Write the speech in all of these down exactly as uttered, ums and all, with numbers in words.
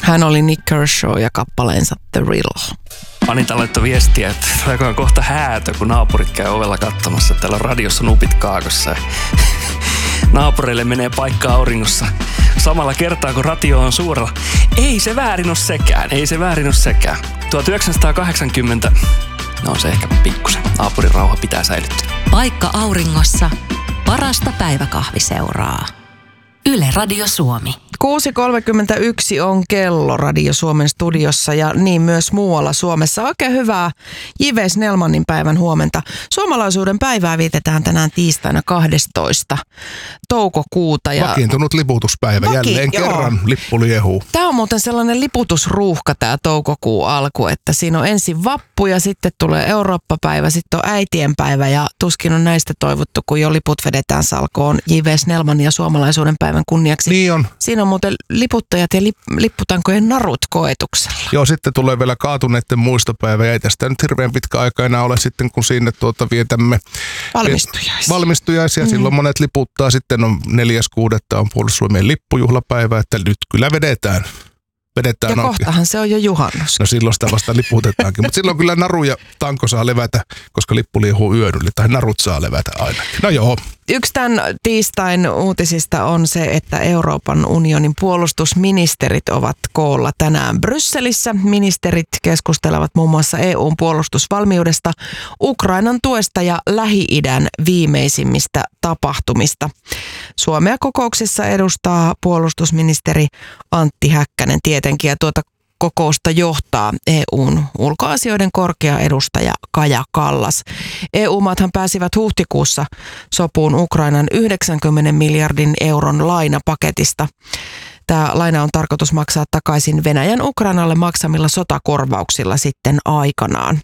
Hän oli Nick Kershaw ja kappaleensa The Real. Anita laittoi viestiä, että tuleeko kohta häätö, kun naapurit käy ovella katsomassa, että täällä on radiossa nupit kaakossa. Naapureille menee paikka auringossa samalla kertaa, kun radio on suurella. Ei se väärin ole sekään, ei se väärin ole sekään. tuhatyhdeksänsataakahdeksankymmentä, no se ehkä pikkusen. Naapurin rauha pitää säilyttää. Paikka auringossa, parasta päiväkahviseuraa. Yle Radio Suomi. kuusi kolmekymmentäyksi on kello Radio Suomen studiossa ja niin myös muualla Suomessa. Oikein hyvää J V Snellmanin päivän huomenta. Suomalaisuuden päivää vietetään tänään tiistaina kahdestoista toukokuuta. Ja vakiintunut liputuspäivä. Vaki, Jälleen joo. kerran lippu liehuu. Tämä on muuten sellainen liputusruuhka tämä toukokuun alku, että siinä on ensin vappu ja sitten tulee Eurooppa-päivä, sitten on äitienpäivä ja tuskin on näistä toivottu, kun jo liput vedetään salkoon J V Snellmanin ja suomalaisuuden päivän kunniaksi. Niin on. Siinä on muuten liputtajat ja lip, lipputankojen narut koetuksella. Joo, sitten tulee vielä kaatuneiden muistopäivä ja ei tästä nyt hirveän pitkä aika enää ole sitten, kun sinne tuota vietämme valmistujaisia. valmistujaisia. Mm. Silloin monet liputtaa. Sitten on neljäs kuudetta on Puolustusvoimien lippujuhlapäivä, että nyt kyllä vedetään. vedetään ja kohtahan se on jo juhannus. No silloin sitä vasta liputetaankin. Mutta silloin kyllä naru ja tanko saa levätä, koska lippu liehuu yön yli. Tai narut saa levätä aina. No joo. Yksi tämän tiistain uutisista on se, että Euroopan unionin puolustusministerit ovat koolla tänään Brysselissä. Ministerit keskustelevat muun muassa E U:n puolustusvalmiudesta, Ukrainan tuesta ja Lähi-idän viimeisimmistä tapahtumista. Suomea kokouksessa edustaa puolustusministeri Antti Häkkänen tietenkin ja tuota kokousta johtaa E U:n ulkoasioiden korkea edustaja Kaja Kallas. E U-maathan pääsivät huhtikuussa sopuun Ukrainan yhdeksänkymmentä miljardin euron lainapaketista. Tämä laina on tarkoitus maksaa takaisin Venäjän Ukrainalle maksamilla sotakorvauksilla sitten aikanaan.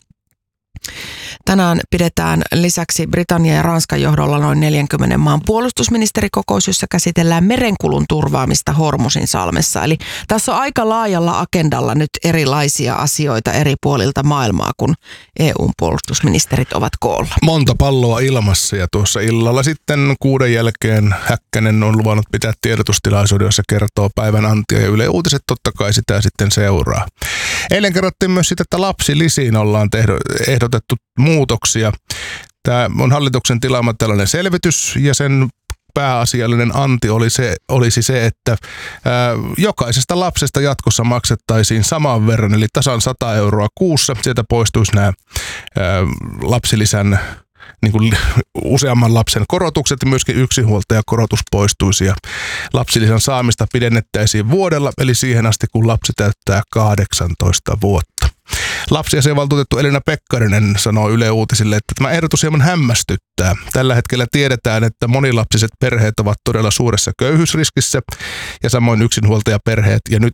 Tänään pidetään lisäksi Britannia ja Ranskan johdolla noin neljänkymmenen maan puolustusministerikokous, jossa käsitellään merenkulun turvaamista Hormusin salmessa. Eli tässä on aika laajalla agendalla nyt erilaisia asioita eri puolilta maailmaa, kun E U:n puolustusministerit ovat koolla. Monta palloa ilmassa ja tuossa illalla sitten kuuden jälkeen Häkkänen on luvannut pitää tiedotustilaisuuden, jossa kertoo päivän antia ja Yle Uutiset totta kai sitä sitten seuraa. Eilen kerrottiin myös sitä, että lapsilisiin ollaan tehdo, ehdotettu muutoksia. Tämä on hallituksen tilaama tällainen selvitys ja sen pääasiallinen anti oli se, olisi se, että ää, jokaisesta lapsesta jatkossa maksettaisiin saman verran, eli tasan sata euroa kuussa. Sieltä poistuisi nämä ää, lapsilisän niin kuin useamman lapsen korotukset ja myöskin yksinhuoltajakorotus poistuisi ja lapsilisän saamista pidennettäisiin vuodella, eli siihen asti kun lapsi täyttää kahdeksantoista vuotta. Lapsiasiavaltuutettu Elina Pekkarinen sanoo Yle Uutisille, että tämä ehdotus hieman hämmästyttää. Tällä hetkellä tiedetään, että monilapsiset perheet ovat todella suuressa köyhyysriskissä ja samoin yksinhuoltajaperheet. Ja nyt